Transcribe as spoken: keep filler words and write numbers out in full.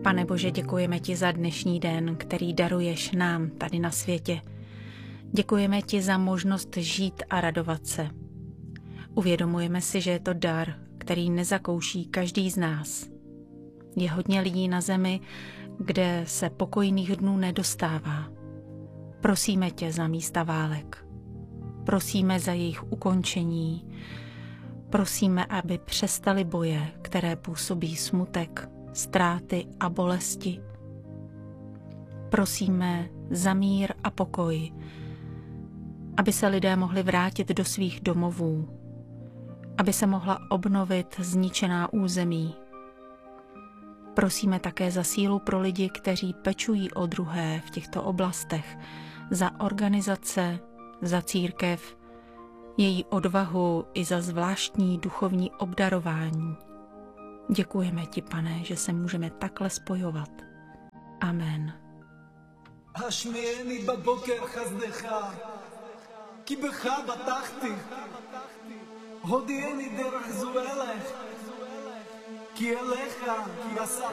Pane Bože, děkujeme ti za dnešní den, který daruješ nám tady na světě. Děkujeme ti za možnost žít a radovat se. Uvědomujeme si, že je to dar, který nezakouší každý z nás. Je hodně lidí na zemi, kde se pokojných dnů nedostává. Prosíme tě za místa válek. Prosíme za jejich ukončení. Prosíme, aby přestaly boje, které působí smutek, ztráty a bolesti. Prosíme za mír a pokoj, aby se lidé mohli vrátit do svých domovů, aby se mohla obnovit zničená území. Prosíme také za sílu pro lidi, kteří pečují o druhé v těchto oblastech, za organizace, za církev, její odvahu i za zvláštní duchovní obdarování. Děkujeme ti, Pane, že se můžeme takhle spojovat. Amen. השמיעני בבוקר חסדך, כי בך בטחתי. הודיעני דרך זו אלך, כי אליך יסעתי.